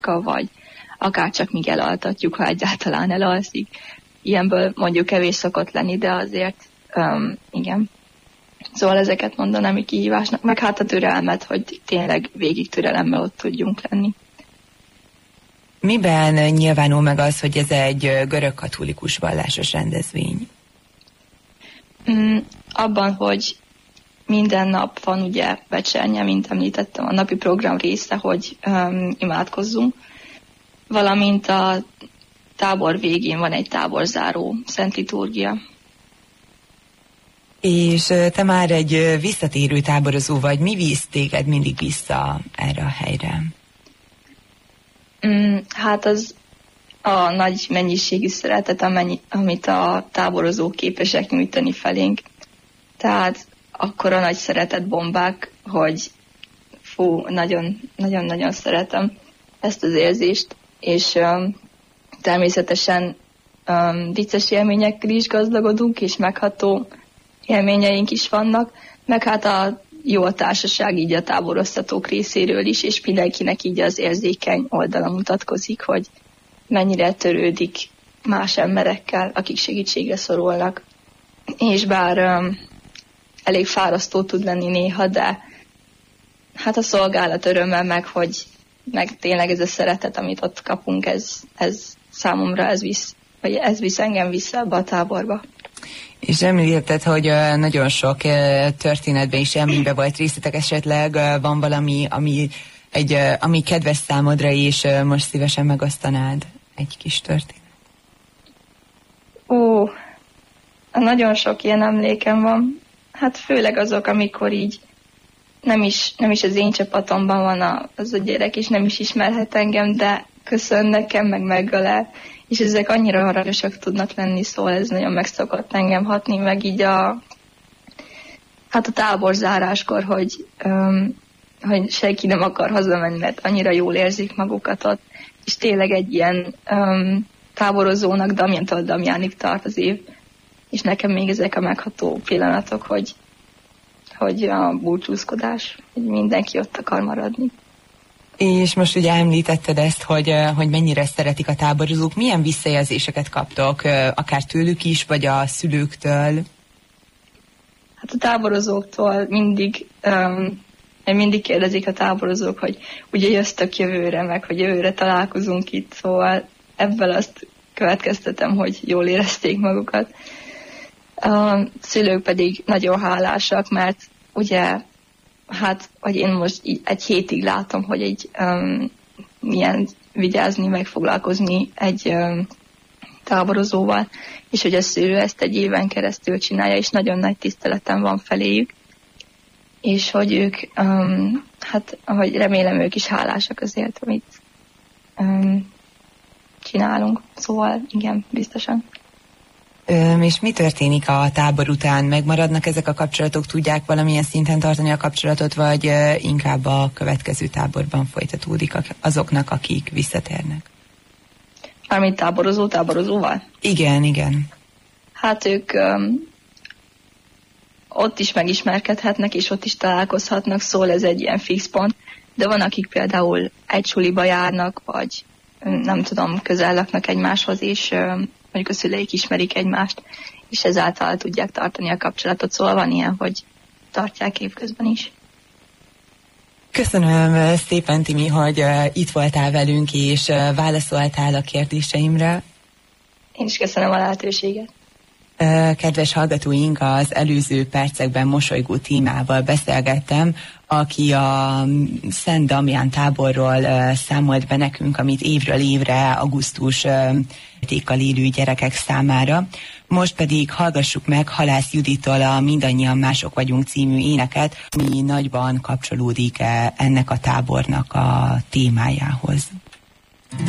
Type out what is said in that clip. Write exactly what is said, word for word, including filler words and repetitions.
vagy akár csak míg elaltatjuk, ha egyáltalán elalszik. Ilyenből mondjuk kevés szokott lenni, de azért um, igen. Szóval ezeket mondanám így kihívásnak, meg hát a türelmet, hogy tényleg végig türelemmel ott tudjunk lenni. Miben nyilvánul meg az, hogy ez egy görög-katolikus vallásos rendezvény? Mm, abban, hogy minden nap van ugye vecsernye, mint említettem, a napi program része, hogy um, imádkozzunk, valamint a tábor végén van egy táborzáró szent liturgia. És te már egy visszatérő táborozó vagy, mi visz téged mindig vissza erre a helyre? Mm, hát az a nagy mennyiségű szeretet, amennyi, amit a táborozók képesek nyújtani felénk. Tehát akkora nagy szeretetbombák, hogy fú, nagyon-nagyon szeretem ezt az érzést, és um, természetesen um, vicces élményekkel is gazdagodunk, és megható élményeink is vannak, meg hát a jó a társaság így a táboroztatók részéről is, és mindenkinek így az érzékeny oldala mutatkozik, hogy mennyire törődik más emberekkel, akik segítségre szorulnak. És bár um, elég fárasztó tud lenni néha, de hát a szolgálat örömmel meg, hogy meg tényleg ez a szeretet, amit ott kapunk, ez, ez számomra ez visz, vagy ez visz engem vissza ebbe a táborba. És említetted, hogy nagyon sok történetben is élményben volt részletek, esetleg van valami, ami, egy, ami kedves számodra, és most szívesen megosztanád egy kis történet? Ó, nagyon sok ilyen emlékem van. Hát főleg azok, amikor így nem is, nem is az én csapatomban van a, az a gyerek, és nem is ismerhet engem, de köszön nekem, meg megölel. És ezek annyira aranyosak tudnak lenni, szóval ez nagyon meg szokott engem hatni, meg így a, hát a táborzáráskor, hogy, um, hogy senki nem akar hazamenni, mert annyira jól érzik magukat ott, és tényleg egy ilyen um, táborozónak Damjantól Damjánig tart az év, és nekem még ezek a megható pillanatok, hogy, hogy a búcsúzkodás, hogy mindenki ott akar maradni. És most ugye említetted ezt, hogy, hogy mennyire szeretik a táborozók. Milyen visszajelzéseket kaptok, akár tőlük is, vagy a szülőktől? Hát a táborozóktól mindig, um, mindig kérdezik a táborozók, hogy ugye jöztök jövőre, meg hogy jövőre találkozunk itt, szóval ebből azt következtetem, hogy jól érezték magukat. A szülők pedig nagyon hálásak, mert ugye hát, hogy én most így egy hétig látom, hogy egy um, milyen vigyázni, meg foglalkozni egy um, táborozóval, és hogy a szülő ezt egy éven keresztül csinálja, és nagyon nagy tiszteletem van feléjük, és hogy ők, um, hát, ahogy remélem, ők is hálásak azért, amit um, csinálunk. Szóval, igen, biztosan. Öm, és mi történik a tábor után? Megmaradnak ezek a kapcsolatok? Tudják valamilyen szinten tartani a kapcsolatot, vagy ö, inkább a következő táborban folytatódik azoknak, akik visszatérnek? Mármint táborozó, táborozóval? Igen, igen. Hát ők öm, ott is megismerkedhetnek, és ott is találkozhatnak, szóval ez egy ilyen fix pont. De van, akik például egy suliba járnak, vagy nem tudom, közel laknak egymáshoz, és öm, mondjuk a szüleik ismerik egymást, és ezáltal tudják tartani a kapcsolatot. Szóval van ilyen, hogy tartják évközben is. Köszönöm szépen, Timi, hogy itt voltál velünk, és válaszoltál a kérdéseimre. Én is köszönöm a lehetőséget. Kedves hallgatóink, az előző percekben Mosolygó Tímával beszélgettem, aki a Szent Damján táborról számolt be nekünk, amit évről évre augusztus tékkal élő gyerekek számára. Most pedig hallgassuk meg Halász Judittól a Mindannyian mások vagyunk című éneket, ami nagyban kapcsolódik ennek a tábornak a témájához.